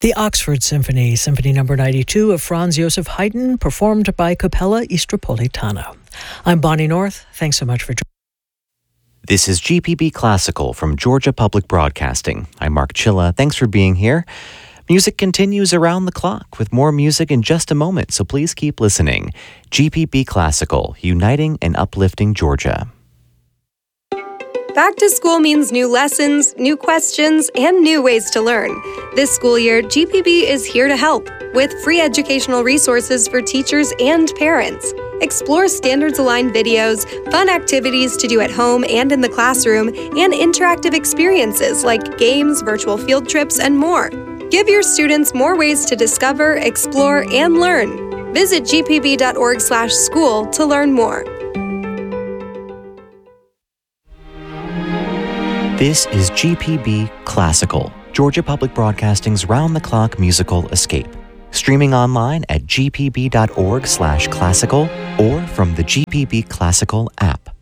The Oxford Symphony, Symphony No. 92 of Franz Joseph Haydn, performed by Capella Istropolitana. I'm Bonnie North. Thanks so much for joining. This is GPB Classical from Georgia Public Broadcasting. I'm Mark Chilla. Thanks for being here. Music continues around the clock with more music in just a moment, so please keep listening. GPB Classical, uniting and uplifting Georgia. Back to school means new lessons, new questions, and new ways to learn. This school year, GPB is here to help with free educational resources for teachers and parents. Explore standards-aligned videos, fun activities to do at home and in the classroom, and interactive experiences like games, virtual field trips, and more. Give your students more ways to discover, explore, and learn. Visit gpb.org/school to learn more. This is GPB Classical, Georgia Public Broadcasting's round-the-clock musical escape. Streaming online at gpb.org/classical or from the GPB Classical app.